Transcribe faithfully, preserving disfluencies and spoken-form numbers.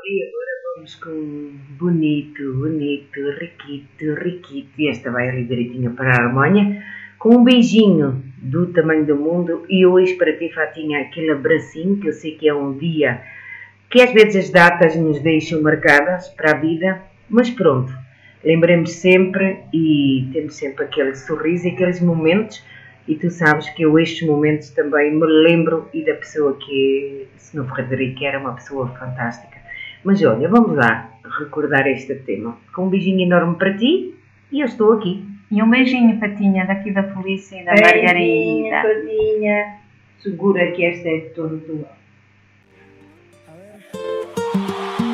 E agora vamos com bonito, bonito, riquito, riquito. E esta vai ali direitinho para a harmonia. Com um beijinho do tamanho do mundo. E hoje para ti, Fatinha, aquele abracinho que eu sei que é um dia que às vezes as datas nos deixam marcadas para a vida. Mas pronto, lembremos sempre e temos sempre aquele sorriso e aqueles momentos. E tu sabes que eu estes momentos também me lembro e da pessoa que é o senhor Frederico, que era uma pessoa fantástica. Mas olha, vamos lá recordar este tema. Com um beijinho enorme para ti e eu estou aqui. E um beijinho, Fatinha, daqui da Felícia e da Margarida. Beijinho, Fatinha. Segura que esta é toda tua.